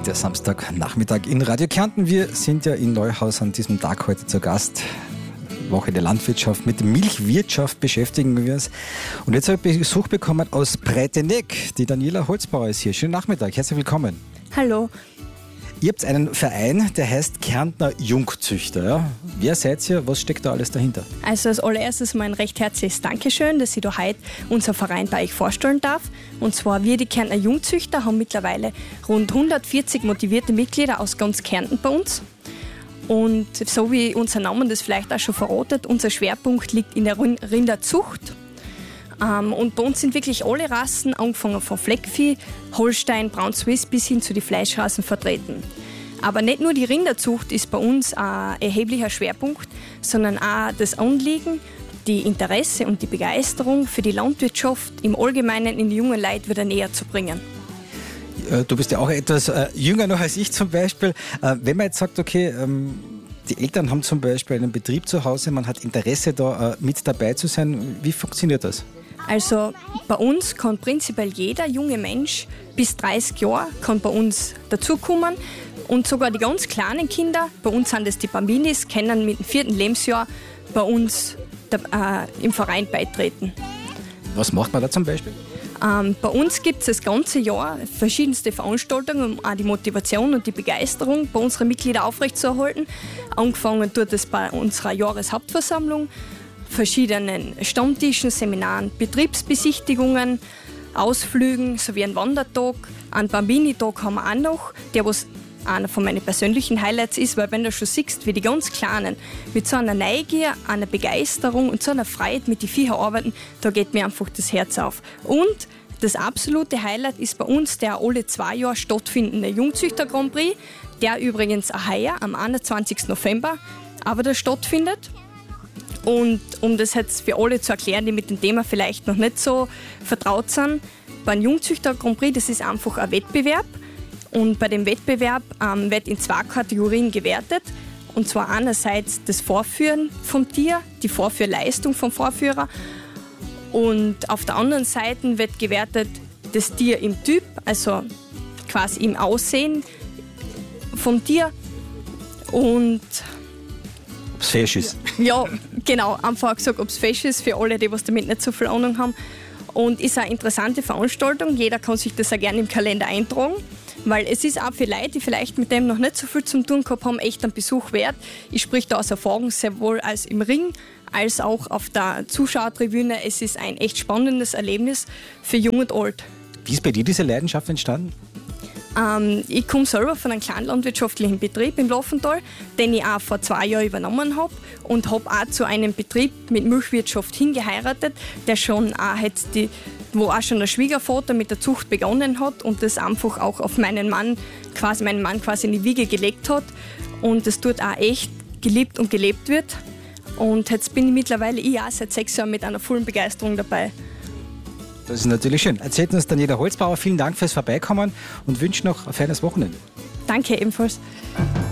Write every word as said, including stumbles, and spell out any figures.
der Samstagnachmittag in Radio Kärnten. Wir sind ja in Neuhaus an diesem Tag heute zu Gast. Woche der Landwirtschaft, mit der Milchwirtschaft beschäftigen wir uns. Und jetzt habe ich Besuch bekommen aus Breitenegg. Die Daniela Holzbauer ist hier. Schönen Nachmittag, herzlich willkommen. Hallo. Ihr habt einen Verein, der heißt Kärntner Jungzüchter. Ja? Wer seid ihr? Was steckt da alles dahinter? Also als allererstes mal ein recht herzliches Dankeschön, dass ich da heute unser Verein bei euch vorstellen darf. Und zwar wir, die Kärntner Jungzüchter, haben mittlerweile rund hundertvierzig motivierte Mitglieder aus ganz Kärnten bei uns. Und so wie unser Name das vielleicht auch schon verratet, unser Schwerpunkt liegt in der Rinderzucht. Ähm, und bei uns sind wirklich alle Rassen, angefangen von Fleckvieh, Holstein, Braun Swiss bis hin zu den Fleischrassen vertreten. Aber nicht nur die Rinderzucht ist bei uns ein erheblicher Schwerpunkt, sondern auch das Anliegen, die Interesse und die Begeisterung für die Landwirtschaft im Allgemeinen in die jungen Leute wieder näher zu bringen. Du bist ja auch etwas äh, jünger noch als ich zum Beispiel. Äh, wenn man jetzt sagt, okay, ähm, die Eltern haben zum Beispiel einen Betrieb zu Hause, man hat Interesse da äh, mit dabei zu sein, wie funktioniert das? Also bei uns kann prinzipiell jeder junge Mensch bis dreißig Jahre kann bei uns dazukommen und sogar die ganz kleinen Kinder, bei uns sind es die Bambinis, können mit dem vierten Lebensjahr bei uns da, äh, im Verein beitreten. Was macht man da zum Beispiel? Ähm, bei uns gibt es das ganze Jahr verschiedenste Veranstaltungen, um auch die Motivation und die Begeisterung bei unseren Mitgliedern aufrechtzuerhalten. Angefangen tut es bei unserer Jahreshauptversammlung, verschiedenen Stammtischen, Seminaren, Betriebsbesichtigungen, Ausflügen sowie einen Wandertag. Einen Bambini-Tag haben wir auch noch, der was einer von meinen persönlichen Highlights ist, weil wenn du schon siehst, wie die ganz Kleinen mit so einer Neugier, einer Begeisterung und so einer Freude mit den Viechern arbeiten, da geht mir einfach das Herz auf. Und das absolute Highlight ist bei uns der alle zwei Jahre stattfindende Jungzüchter Grand Prix, der übrigens auch heuer am einundzwanzigsten November auch wieder stattfindet. Und um das jetzt für alle zu erklären, die mit dem Thema vielleicht noch nicht so vertraut sind, beim Jungzüchter Grand Prix, das ist einfach ein Wettbewerb. Und bei dem Wettbewerb ähm, wird in zwei Kategorien gewertet. Und zwar einerseits das Vorführen vom Tier, die Vorführleistung vom Vorführer. Und auf der anderen Seite wird gewertet das Tier im Typ, also quasi im Aussehen vom Tier. Und ob es fesch ist. Ja, genau. Einfach gesagt, ob es fesch ist, für alle, die was damit nicht so viel Ahnung haben. Und ist eine interessante Veranstaltung. Jeder kann sich das auch gerne im Kalender eintragen. Weil es ist auch für Leute, die vielleicht mit dem noch nicht so viel zu tun gehabt haben, echt einen Besuch wert. Ich spreche da aus Erfahrung, sowohl als im Ring als auch auf der Zuschauertribüne. Es ist ein echt spannendes Erlebnis für Jung und Alt. Wie ist bei dir diese Leidenschaft entstanden? Ähm, ich komme selber von einem kleinen landwirtschaftlichen Betrieb im Laufental, den ich auch vor zwei Jahren übernommen habe und habe auch zu einem Betrieb mit Milchwirtschaft hingeheiratet, der schon auch jetzt die wo auch schon der Schwiegervater mit der Zucht begonnen hat und das einfach auch auf meinen Mann quasi, meinen Mann quasi in die Wiege gelegt hat und das dort auch echt geliebt und gelebt wird. Und jetzt bin ich mittlerweile ich auch seit sechs Jahren mit einer vollen Begeisterung dabei. Das ist natürlich schön. Erzählt uns Daniela Holzbauer, vielen Dank fürs Vorbeikommen und wünsche noch ein feines Wochenende. Danke ebenfalls.